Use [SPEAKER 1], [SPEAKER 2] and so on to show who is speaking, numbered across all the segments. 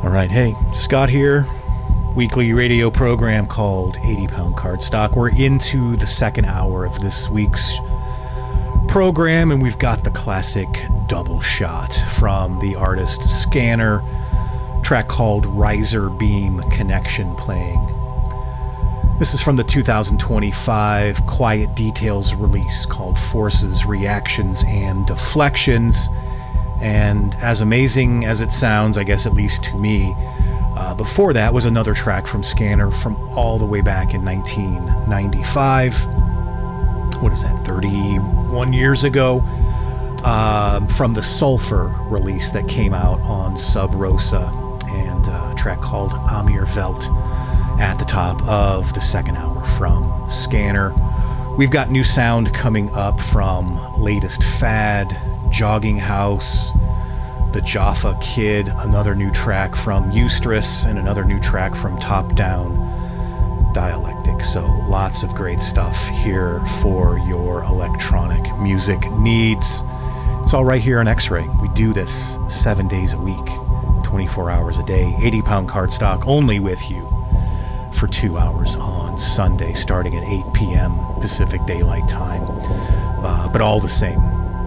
[SPEAKER 1] right, hey, Scott here. Weekly radio program called 80 Pound Cardstock. We're into the second hour of this week's program, and we've got the classic double shot from the artist Scanner, track called Riser Beam Connection playing. This is from the 2025 Quiet Details release called Forces, Reactions, and Deflections. And as amazing as it sounds, I guess at least to me, before that was another track from Scanner from all the way back in 1995. What is that, 31 years ago? From the Sulfur release that came out on Sub Rosa, and a track called Amir Velt at the top of the second hour from Scanner. We've got new sound coming up from Latest Fad, Jogging House, The Jaffa Kid, another new track from Eustress, and another new track from Top Down Dialectic. So lots of great stuff here for your electronic music needs. It's all right here on X-Ray. We do this 7 days a week, 24 hours a day, 80 Pound Cardstock, only with you for 2 hours on Sunday, starting at 8 p.m. Pacific Daylight Time. But all the same,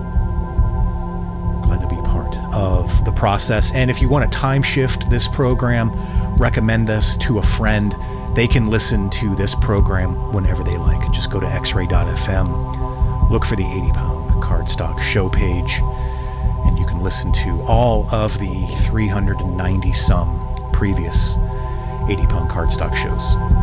[SPEAKER 1] glad to be part of the process. And if you want to time shift this program, recommend this to a friend. They can listen to this program whenever they like. Just go to xray.fm, look for the 80 Pound Cardstock show page, and you can listen to all of the 390 some previous 80 Pound Cardstock shows.